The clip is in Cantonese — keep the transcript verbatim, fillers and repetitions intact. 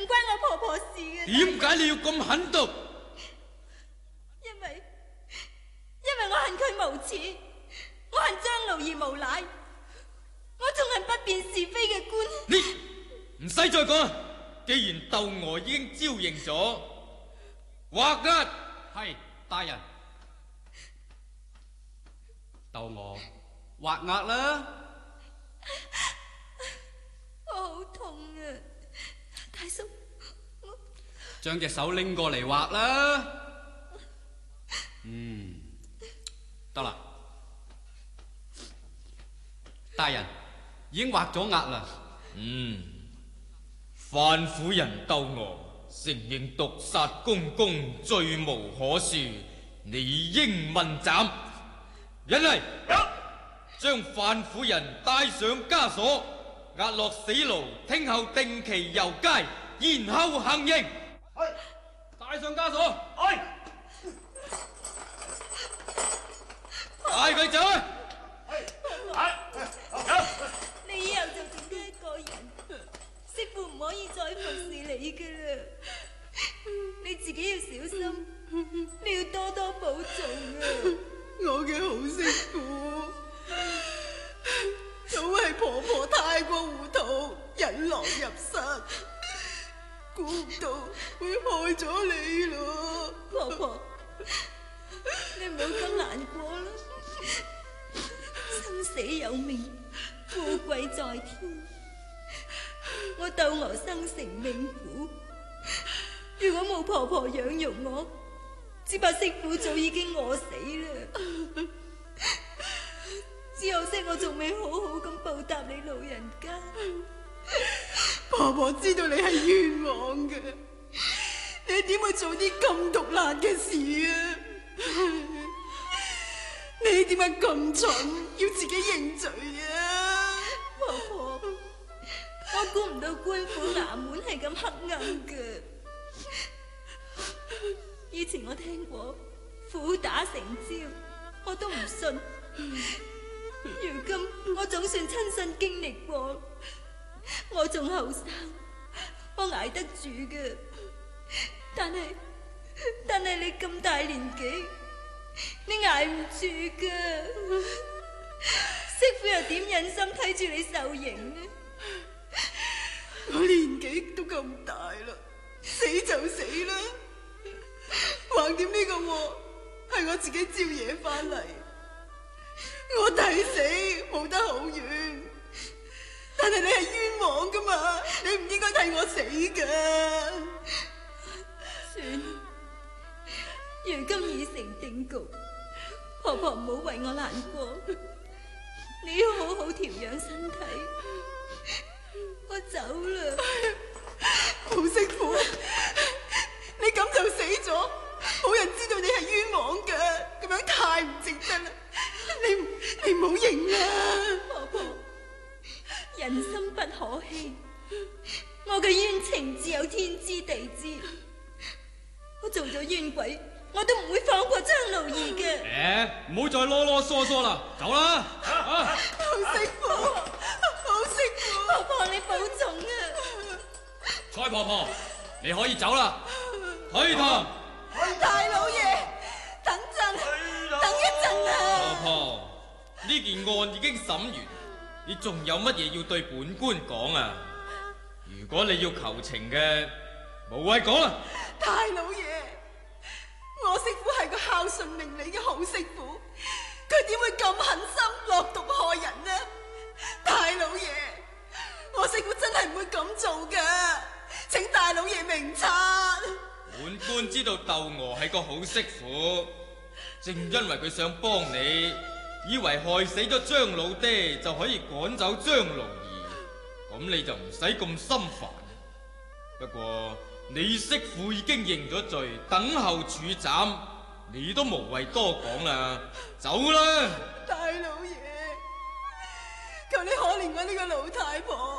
關我婆婆事嘅。 點解你要咁狠毒？ 因為因為我恨佢無恥，我恨張奴兒無賴，我仲恨不辨是非嘅官。 你唔使再講啦，既然竇娥已經招認咗，劃押。 係大人。竇娥劃押啦。 我好痛啊，大叔，我將隻手拎過嚟劃啦。嗯，得啦。大人已經劃咗押啦。 嗯，范夫人竇娥承認毒殺公公，罪無可恕，理應問斬。人嚟，將范夫人帶上枷鎖，押落死牢，聽候定期遊街，然後行刑。 係， 帶上枷鎖。 係， 帶佢走啊！ 係， 你以後就剩低一個人，媳婦唔可以再服侍你噶啦。你自己要小心，你要多多保重啊！ 我嘅好媳婦，都係婆婆太過糊塗，引狼入室，估唔到會害咗你咯。 婆婆，你唔好咁難過啦。生死有命，富貴在天。我竇娥生成命苦，如果冇婆婆養育我，只怕媳婦早已經餓死啦。只可惜我仲未好好咁報答你老人家。 婆婆知道你係冤枉嘅，你點會做啲咁毒辣嘅事啊？你點解咁蠢，要自己認罪啊？ 婆婆，我估唔到官府衙門係咁黑暗嘅。以前我聽過苦打成招，我都唔信。如今我總算親身經歷過，我仲後生，我捱得住嘅。但係但係你咁大年紀，你捱唔住㗎。媳婦又點忍心睇住你受刑呢？ 我年紀都咁大啦，死就死啦，橫掂呢個禍係我自己招惹翻嚟，我抵死冇得好冤，但係你係冤枉噶嘛，你唔應該替我死噶。 算，如今已成定局，婆婆唔好為我難過，你要好好調養身體。我走啦。 好媳婦，你咁就死咗，冇人知道你係冤枉噶，咁樣太唔值得啦。你你唔好認啦。 婆婆，人心不可欺，我嘅冤情只有天知地知。我做咗冤鬼，我都唔會放過張奴兒嘅。 誒，唔好再囉囉嗦嗦啦，走啦！啊！ 好媳婦，好媳婦， 婆婆你保重啊！ 蔡婆婆，你可以走啦，退堂。 大老爺，等陣，等一陣啊！ 婆婆，呢件案已經審完，你仲有乜嘢要對本官講啊？如果你要求情嘅，無謂講啦。 大老爺，我媳婦係個孝順明理嘅好媳婦，佢點會咁狠心落毒害人呢？大老爺，我媳婦真係唔會咁做噶，請大老爺明察。 本官知道竇娥係個好媳婦，正因為佢想幫你，以為害死咗張老爹就可以趕走張奴兒，咁你就唔使咁心煩。不過你媳婦已經認咗罪，等候處斬，你都無謂多講啦，走啦！ 大老爺，求你可憐我呢個老太婆，